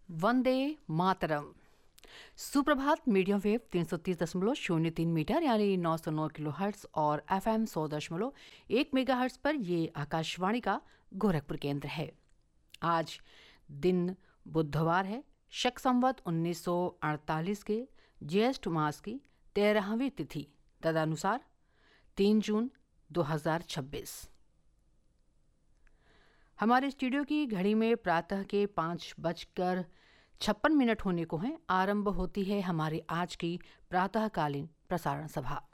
वंदे मातरम। सुप्रभात। Medium wave 330.03 metre यानी 909 kilo hertz और FM 100.1 मेगा हर्ट्स पर ये आकाशवाणी का गोरखपुर केंद्र है। आज दिन बुधवार है, शक संवत 1948 के ज्येष्ठ मास की 13वीं तिथि तदनुसार 3 जून 2026। हमारे स्टूडियो की घड़ी में प्रातः के 5:56 होने को हैं। आरंभ होती है हमारी आज की प्रातःकालीन प्रसारण सभा।